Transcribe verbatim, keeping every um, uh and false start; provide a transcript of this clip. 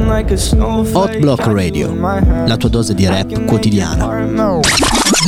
Hot Block Radio, la tua dose di rap quotidiana.